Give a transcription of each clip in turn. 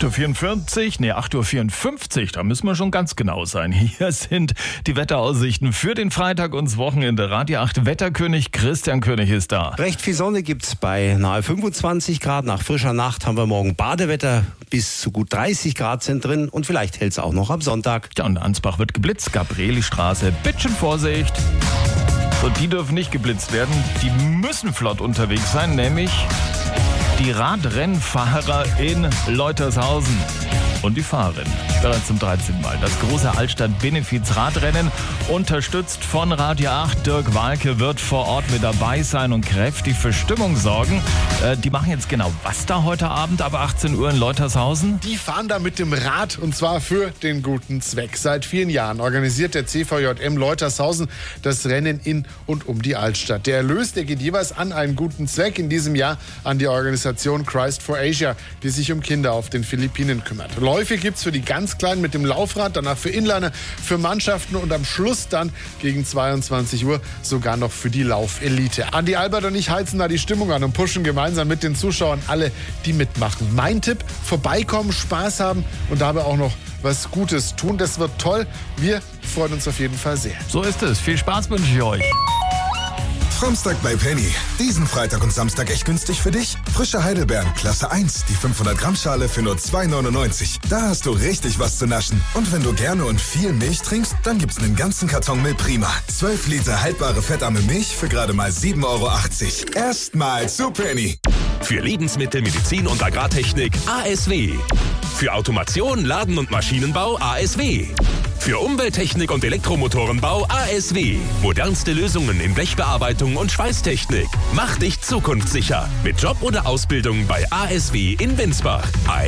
8.54 Uhr, da müssen wir schon ganz genau sein. Hier sind die Wetteraussichten für den Freitag und das Wochenende. Radio 8 Wetterkönig Christian König ist da. Recht viel Sonne gibt's bei nahe 25 Grad. Nach frischer Nacht haben wir morgen Badewetter. Bis zu gut 30 Grad sind drin und vielleicht hält's auch noch am Sonntag. Ja, und in Ansbach wird geblitzt. Gabrielistraße, bisschen Vorsicht. So, die dürfen nicht geblitzt werden. Die müssen flott unterwegs sein, nämlich die Radrennfahrer in Leutershausen und die Fahrerin. Bereits zum 13. Mal. Das große Altstadt-Benefiz-Radrennen, unterstützt von Radio 8. Dirk Walke wird vor Ort mit dabei sein und kräftig für Stimmung sorgen. Die machen jetzt genau was da heute Abend ab 18 Uhr in Leutershausen? Die fahren da mit dem Rad und zwar für den guten Zweck. Seit vielen Jahren organisiert der CVJM Leutershausen das Rennen in und um die Altstadt. Der Erlös, der geht jeweils an einen guten Zweck. In diesem Jahr an die Organisation Christ for Asia, die sich um Kinder auf den Philippinen kümmert. Läufe gibt's für die ganz Kleinen mit dem Laufrad, danach für Inliner, für Mannschaften und am Schluss dann gegen 22 Uhr sogar noch für die Laufelite. Andi Albert und ich heizen da die Stimmung an und pushen gemeinsam mit den Zuschauern alle, die mitmachen. Mein Tipp, vorbeikommen, Spaß haben und dabei auch noch was Gutes tun. Das wird toll. Wir freuen uns auf jeden Fall sehr. So ist es. Viel Spaß wünsche ich euch. Samstag bei Penny. Diesen Freitag und Samstag echt günstig für dich? Frische Heidelbeeren, Klasse 1, die 500 Gramm Schale für nur 2,99. Da hast du richtig was zu naschen. Und wenn du gerne und viel Milch trinkst, dann gibt's einen ganzen Karton Milch Prima. 12 Liter haltbare fettarme Milch für gerade mal 7,80 Euro. Erstmal zu Penny. Für Lebensmittel, Medizin und Agrartechnik ASW. Für Automation, Laden- und Maschinenbau ASW. Für Umwelttechnik und Elektromotorenbau ASW. Modernste Lösungen in Blechbearbeitung und Schweißtechnik. Mach dich zukunftssicher. Mit Job oder Ausbildung bei ASW in Winsbach.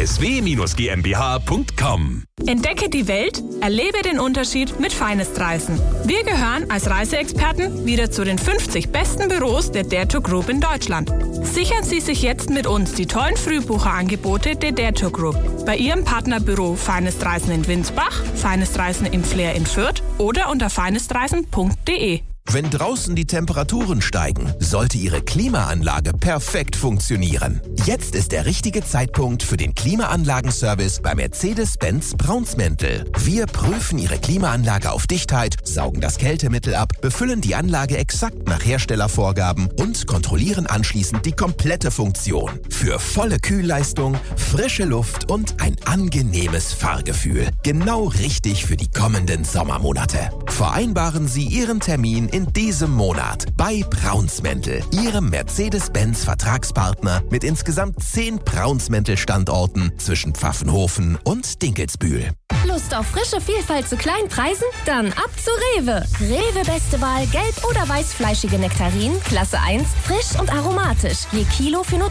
asw-gmbh.com. Entdecke die Welt, erlebe den Unterschied mit Finest Reisen. Wir gehören als Reiseexperten wieder zu den 50 besten Büros der Dare to Group in Deutschland. Sichern Sie sich jetzt mit uns die tollen Frühbucherangebote der Dare to Group. Bei Ihrem Partnerbüro Finest Reisen in Winsbach, Finest Reisen im Flair in Fürth oder unter finestreisen.de. Wenn draußen die Temperaturen steigen, sollte Ihre Klimaanlage perfekt funktionieren. Jetzt ist der richtige Zeitpunkt für den Klimaanlagenservice bei Mercedes-Benz Braunsmäntel. Wir prüfen Ihre Klimaanlage auf Dichtheit, saugen das Kältemittel ab, befüllen die Anlage exakt nach Herstellervorgaben und kontrollieren anschließend die komplette Funktion. Für volle Kühlleistung, frische Luft und ein angenehmes Fahrgefühl. Genau richtig für die kommenden Sommermonate. Vereinbaren Sie Ihren Termin in diesem Monat bei Braunsmäntel, Ihrem Mercedes-Benz-Vertragspartner mit insgesamt 10 Braunsmäntel-Standorten zwischen Pfaffenhofen und Dinkelsbühl. Lust auf frische Vielfalt zu kleinen Preisen? Dann ab zu Rewe. Rewe beste Wahl gelb- oder weißfleischige Nektarinen, Klasse 1, frisch und aromatisch. Je Kilo für nur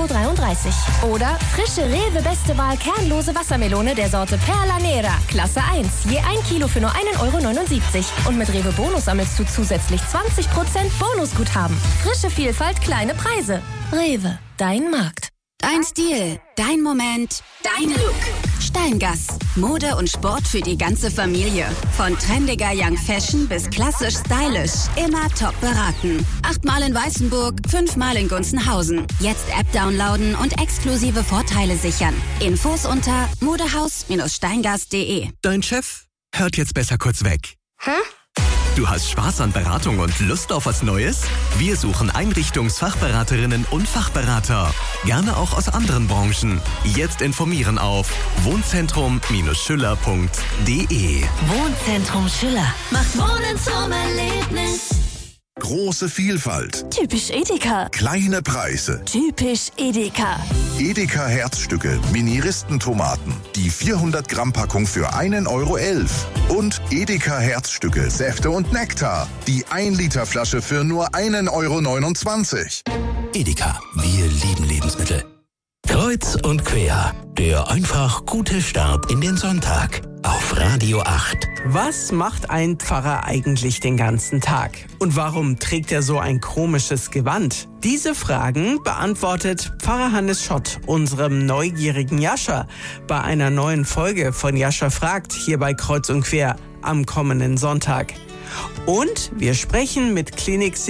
3,33 Euro. Oder frische Rewe beste Wahl kernlose Wassermelone der Sorte Perla Nera, Klasse 1, je 1 Kilo für nur 1,79 Euro. Und mit Rewe Bonus sammelst du zusätzlich 20% Bonusguthaben. Frische Vielfalt, kleine Preise. Rewe, dein Markt. Dein Stil, dein Moment, dein Look. Steingass. Mode und Sport für die ganze Familie. Von trendiger Young Fashion bis klassisch stylisch. Immer top beraten. 8-mal in Weißenburg, 5-mal in Gunzenhausen. Jetzt App downloaden und exklusive Vorteile sichern. Infos unter modehaus-steingass.de. Dein Chef hört jetzt besser kurz weg. Hä? Du hast Spaß an Beratung und Lust auf was Neues? Wir suchen Einrichtungsfachberaterinnen und Fachberater. Gerne auch aus anderen Branchen. Jetzt informieren auf wohnzentrum-schüller.de. Wohnzentrum Schüller macht Wohnen zum Erlebnis. Große Vielfalt. Typisch Edeka. Kleine Preise. Typisch Edeka. Edeka Herzstücke, Miniristentomaten. Die 400 Gramm Packung für 1,11 Euro. Und Edeka Herzstücke, Säfte und Nektar. Die 1 Liter Flasche für nur 1,29 Euro. Edeka, wir lieben Lebensmittel. Kreuz und quer, der einfach gute Start in den Sonntag auf Radio 8. Was macht ein Pfarrer eigentlich den ganzen Tag? Und warum trägt er so ein komisches Gewand? Diese Fragen beantwortet Pfarrer Hannes Schott, unserem neugierigen Jascha, bei einer neuen Folge von Jascha fragt, hier bei Kreuz und Quer am kommenden Sonntag. Und wir sprechen mit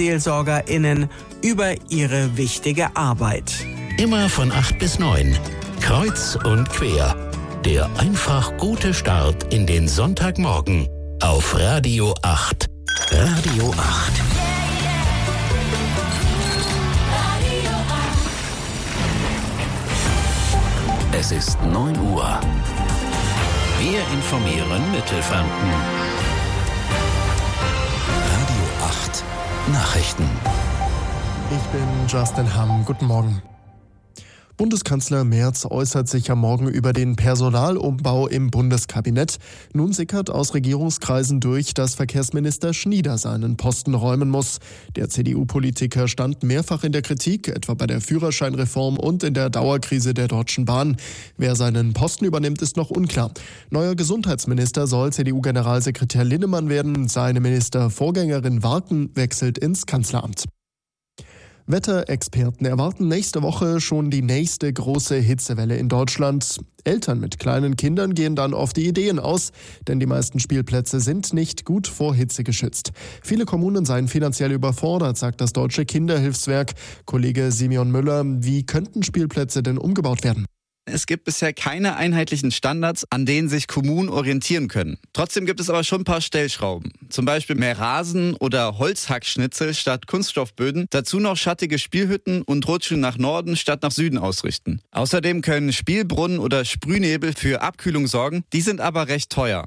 KlinikseelsorgerInnen über ihre wichtige Arbeit. Immer von 8 bis 9. Kreuz und quer. Der einfach gute Start in den Sonntagmorgen auf Radio 8. Radio 8. Es ist 9 Uhr. Wir informieren Mittelfranken. Radio 8 Nachrichten. Ich bin Justin Hamm. Guten Morgen. Bundeskanzler Merz äußert sich am Morgen über den Personalumbau im Bundeskabinett. Nun sickert aus Regierungskreisen durch, dass Verkehrsminister Schnieder seinen Posten räumen muss. Der CDU-Politiker stand mehrfach in der Kritik, etwa bei der Führerscheinreform und in der Dauerkrise der Deutschen Bahn. Wer seinen Posten übernimmt, ist noch unklar. Neuer Gesundheitsminister soll CDU-Generalsekretär Linnemann werden. Seine Ministervorgängerin Warken wechselt ins Kanzleramt. Wetterexperten erwarten nächste Woche schon die nächste große Hitzewelle in Deutschland. Eltern mit kleinen Kindern gehen dann auf die Ideen aus, denn die meisten Spielplätze sind nicht gut vor Hitze geschützt. Viele Kommunen seien finanziell überfordert, sagt das Deutsche Kinderhilfswerk. Kollege Simeon Müller, wie könnten Spielplätze denn umgebaut werden? Es gibt bisher keine einheitlichen Standards, an denen sich Kommunen orientieren können. Trotzdem gibt es aber schon ein paar Stellschrauben. Zum Beispiel mehr Rasen oder Holzhackschnitzel statt Kunststoffböden. Dazu noch schattige Spielhütten und Rutschen nach Norden statt nach Süden ausrichten. Außerdem können Spielbrunnen oder Sprühnebel für Abkühlung sorgen. Die sind aber recht teuer.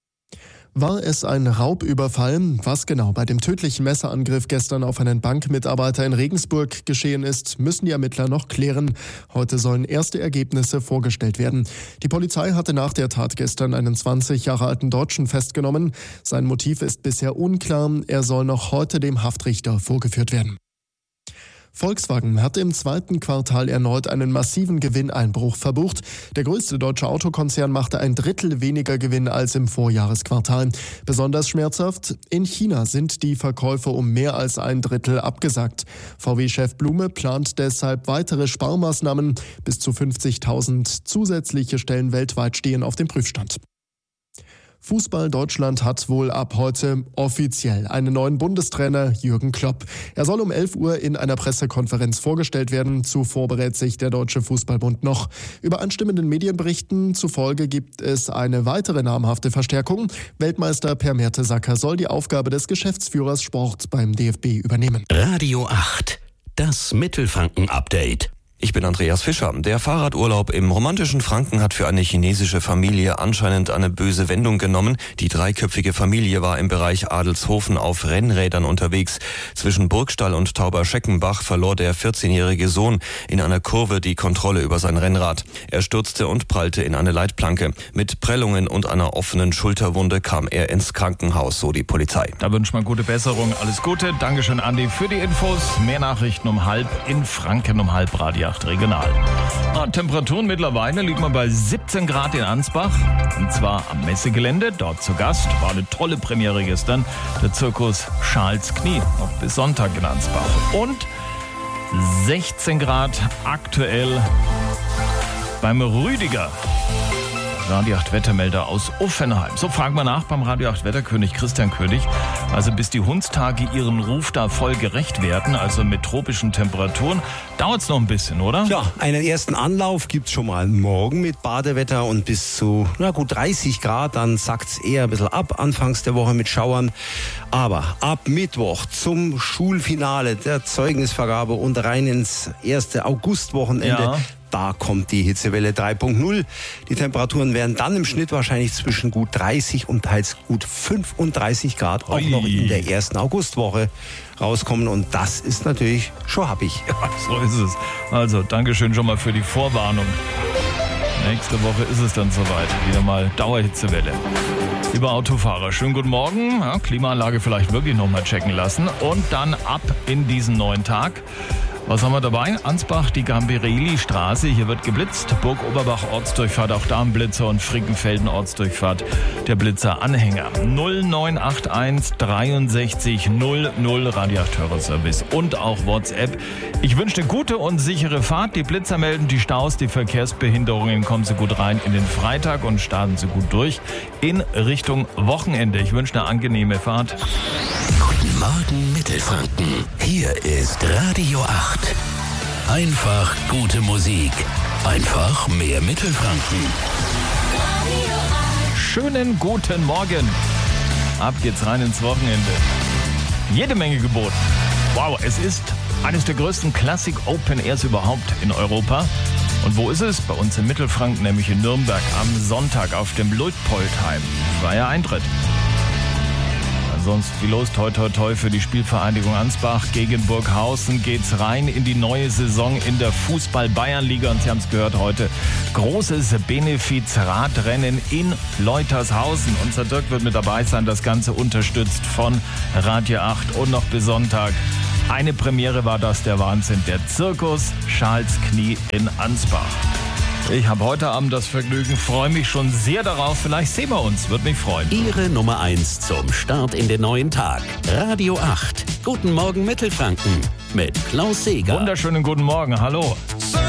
War es ein Raubüberfall? Was genau bei dem tödlichen Messerangriff gestern auf einen Bankmitarbeiter in Regensburg geschehen ist, müssen die Ermittler noch klären. Heute sollen erste Ergebnisse vorgestellt werden. Die Polizei hatte nach der Tat gestern einen 20 Jahre alten Deutschen festgenommen. Sein Motiv ist bisher unklar. Er soll noch heute dem Haftrichter vorgeführt werden. Volkswagen hat im zweiten Quartal erneut einen massiven Gewinneinbruch verbucht. Der größte deutsche Autokonzern machte ein Drittel weniger Gewinn als im Vorjahresquartal. Besonders schmerzhaft: in China sind die Verkäufe um mehr als ein Drittel abgesagt. VW-Chef Blume plant deshalb weitere Sparmaßnahmen. Bis zu 50.000 zusätzliche Stellen weltweit stehen auf dem Prüfstand. Fußball Deutschland hat wohl ab heute offiziell einen neuen Bundestrainer, Jürgen Klopp. Er soll um 11 Uhr in einer Pressekonferenz vorgestellt werden. Zuvor berät sich der Deutsche Fußballbund noch. Übereinstimmenden Medienberichten zufolge gibt es eine weitere namhafte Verstärkung. Weltmeister Per Mertesacker soll die Aufgabe des Geschäftsführers Sport beim DFB übernehmen. Radio 8, das Mittelfranken-Update. Ich bin Andreas Fischer. Der Fahrradurlaub im romantischen Franken hat für eine chinesische Familie anscheinend eine böse Wendung genommen. Die dreiköpfige Familie war im Bereich Adelshofen auf Rennrädern unterwegs. Zwischen Burgstall und Tauberscheckenbach verlor der 14-jährige Sohn in einer Kurve die Kontrolle über sein Rennrad. Er stürzte und prallte in eine Leitplanke. Mit Prellungen und einer offenen Schulterwunde kam er ins Krankenhaus, so die Polizei. Da wünscht man gute Besserung. Alles Gute. Dankeschön, Andi, für die Infos. Mehr Nachrichten um 12 in Franken um 12 Radio 8 regional. Temperaturen mittlerweile liegt man bei 17 Grad in Ansbach. Und zwar am Messegelände. Dort zu Gast war eine tolle Premiere gestern. Der Zirkus Charles Knie. Noch bis Sonntag in Ansbach. Und 16 Grad aktuell beim Rüdiger. Radio 8 Wettermelder aus Uffenheim. So, fragen wir nach beim Radio 8 Wetterkönig Christian König. Also bis die Hundstage ihren Ruf da voll gerecht werden, also mit tropischen Temperaturen, dauert es noch ein bisschen, oder? Ja, einen ersten Anlauf gibt's schon mal morgen mit Badewetter und bis zu gut 30 Grad. Dann sackt's eher ein bisschen ab, anfangs der Woche mit Schauern. Aber ab Mittwoch zum Schulfinale der Zeugnisvergabe und rein ins erste Augustwochenende. Ja. Da kommt die Hitzewelle 3.0. Die Temperaturen werden dann im Schnitt wahrscheinlich zwischen gut 30 und teils gut 35 Grad auch noch in der ersten Augustwoche rauskommen. Und das ist natürlich schon happig. Ja, so ist es. Also, Dankeschön schon mal für die Vorwarnung. Nächste Woche ist es dann soweit. Wieder mal Dauerhitzewelle. Liebe Autofahrer, schönen guten Morgen. Ja, Klimaanlage vielleicht wirklich nochmal checken lassen. Und dann ab in diesen neuen Tag. Was haben wir dabei? Ansbach, die Gambireli-Straße. Hier wird geblitzt. Burg Oberbach Ortsdurchfahrt, auch da ein Blitzer. Und Frickenfelden Ortsdurchfahrt, der Blitzer-Anhänger. 0981 63 00 Radio-8-Hörerservice und auch WhatsApp. Ich wünsche eine gute und sichere Fahrt. Die Blitzer melden die Staus, die Verkehrsbehinderungen. Kommen Sie gut rein in den Freitag und starten Sie gut durch in Richtung Wochenende. Ich wünsche eine angenehme Fahrt. Guten Morgen Mittelfranken. Hier ist Radio 8. Einfach gute Musik. Einfach mehr Mittelfranken. Schönen guten Morgen. Ab geht's rein ins Wochenende. Jede Menge geboten. Wow, es ist eines der größten Classic Open Airs überhaupt in Europa. Und wo ist es? Bei uns in Mittelfranken, nämlich in Nürnberg, am Sonntag auf dem Luitpoldheim. Freier Eintritt. Sonst viel los, toi toi toi für die Spielvereinigung Ansbach gegen Burghausen. Geht's rein in die neue Saison in der Fußball-Bayernliga. Und Sie haben es gehört heute, großes Benefiz-Radrennen in Leutershausen. Unser Dirk wird mit dabei sein, das Ganze unterstützt von Radio 8 und noch bis Sonntag. Eine Premiere war das, der Wahnsinn, der Zirkus Schalsknie in Ansbach. Ich habe heute Abend das Vergnügen, freue mich schon sehr darauf. Vielleicht sehen wir uns, würde mich freuen. Ihre Nummer 1 zum Start in den neuen Tag. Radio 8. Guten Morgen Mittelfranken mit Klaus Seeger. Wunderschönen guten Morgen, hallo. So